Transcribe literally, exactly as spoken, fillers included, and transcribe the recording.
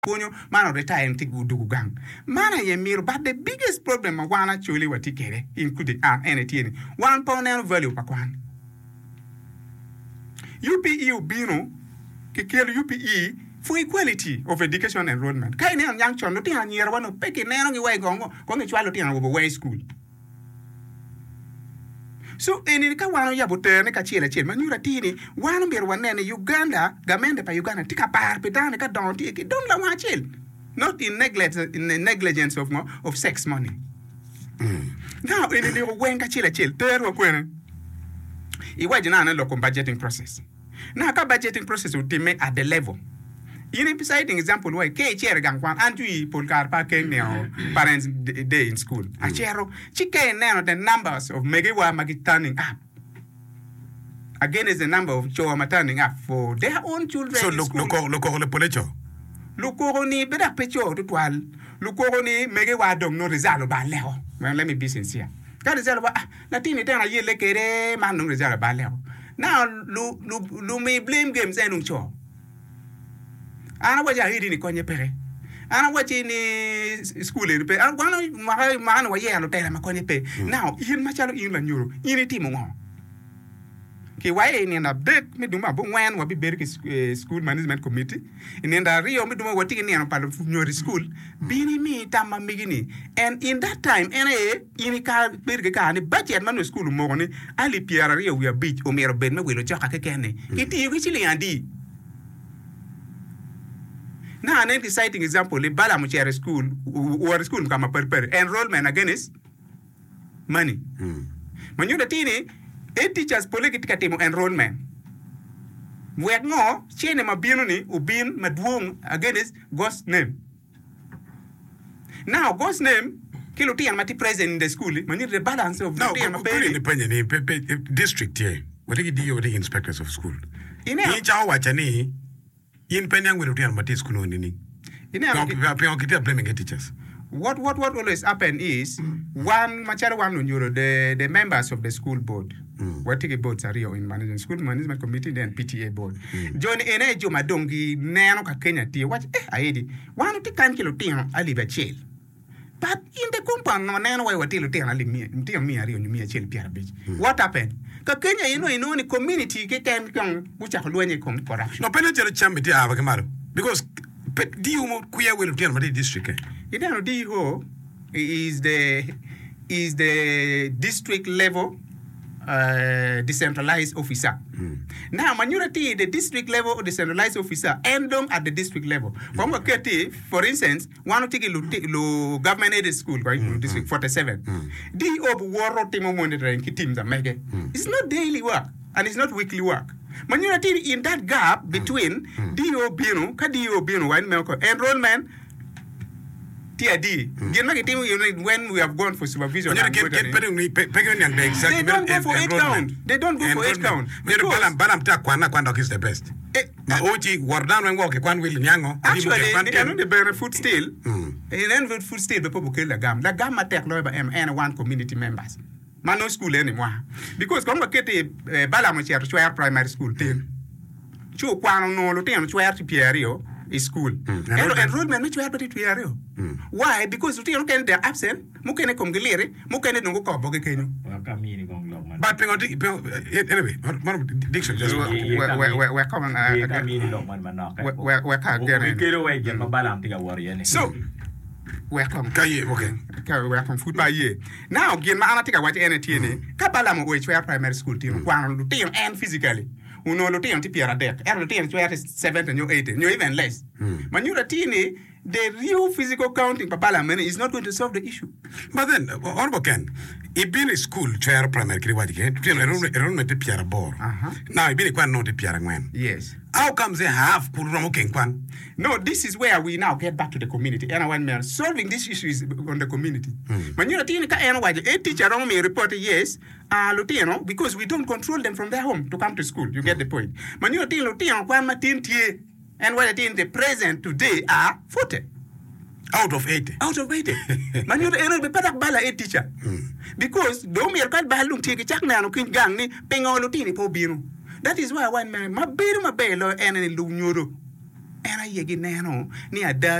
punyo mano retire and take udu gang. Mana ye mir, but the biggest problem I want actually what he get, including ah anything. One pound and value per one. U P E Ubino, Kikil U P E for equality of education enrollment. Kaine and young chon, looking on year one of pecking nano away gongo, going to looking over way school. So, in the Kawana Yabuter, Nekachila Chin, Manuratini, one beer one in Uganda, Gamenda pa Uganda, take a bar, Petanica, don't take it, don't la chill. Not in neglect in the negligence of of sex money. Mm. Now, in the Wenka Chilla Chill, third or Quinn. It was an local budgeting process. Now, a budgeting process would be made at the level. In a exciting example, why K chair gang one and we pull car parking now parents day in school. A chero, chicken now the numbers of Megawa Magi turning up. Again is the number of Choma turning up for their own children. So look look look all the polecho. Look only better pecho to twelve. Look only Megawa don't know result about level. Well, let me be sincere. That is all about Latini ten a year like a man no result about level. Now, Lu may blame games and show. Ana waja hidi ni kwenye pere. Ana wachi ni school ni pe. Ana wana mahali mahali wa yeye anotela makwenye pe. Now, yin machalo yin la nyuro. Yin ti mo. Ki wae ni na break mi duma bo wan wa bi berki school management committee. Ni nda rio mi duma watiki ni anopalo nyori school. Bini mi tama migini. And in that time, ene ini ka berki ka ni budget manu school mo ni ali piara rio we beach o mero ben me welo chaka kekene. Kiti yuki chili andi. Now, an exciting example, the Balamuchere school, or school come up per enrollment again is money. When you're the teeny, eight teachers political enrollment. We no, chain ma binuni, ubin, madwung, again is God's name. Now, God's name, Kiluti and Mati present in the school, when you the balance of no, independent district here. What do you do with the inspectors of school? In each hour, Chani. In Penyang will return Mati school only. In a teachers. What what what always happen is one machara one euro the the members of the school board. Mm. What take boards are in management school management committee then P T A board. Mm. John ene jo madongi nano ka Kenya tie what eh aidi one to kan kilo tino ali be chill. But in the compound no nano way what tilo tino ali mi tino mi ari on mi chill piara beach. What happened? Ka Kenya you know in only community ke kan kan bucha luenye kon corruption. No penetrate chamiti ava kamaro because di umo kuya will return Mati district. You know D O is the is the district level uh, decentralized officer. Mm. Now, minority the district level decentralized officer end them at the district level. Mm. From a for instance, one take a government aided school, right? Mm. District forty-seven. Mm. D O war team monitoring teams are making. It's not daily work and it's not weekly work. Minority in that gap between mm. D O Bino, K D O Bino, one enrollment. T I D. When we have gone for supervision, they don't go for eight count. They don't go for eight count. Balam is the best. Oji Wardan when walk one will Nyango. Actually, they know the benefit still. They benefit food still. The people kill the gam. The gam attack lawyer and one community members. Man no school anymore because come get a Balamuchere Square primary school team. Chu Kwano no Lutin Square to Pierio. Is school. Mm. And enrollment which we have to do. Why? Because you can they're absent, Mukene Congelere, Mukene no go Bogakeno. But anyway, one of Dixon just we're coming. We're coming. So welcome. Okay. Welcome food by year. Now, again, my take a watch any T N A. Kabalam, which we are primary school team, one team and physically. Uno lo tiang ti piara dek. Er lo tiang tu seven and you eight. You even less. When you're a teeny, the real physical counting papala money is not going to solve the issue. But then, Orbo can. If been a school, chair primary criwadi, enrollment to piara bor. Now, I been a quan not a piara man. Yes. How comes they have Kuromoking Kwan? No, this is where we now get back to the community. And when we are solving this issue is on the community. When you're a teen, a teacher on me reported yes, uh, Lutino, because we don't control them from their home to come to school. You get the point. When you're a teen, Lutino, one Martin Tie, and what in the present today are forty. Out of eighty. Out of eighty. Man, you're a better bala a teacher. Because don't me a cat balloon take a chuck now, King Gang, Pengo Lutini, Pobino. That is why one man, my baby, my bailo, and a lunuro. era yegi neno ni ada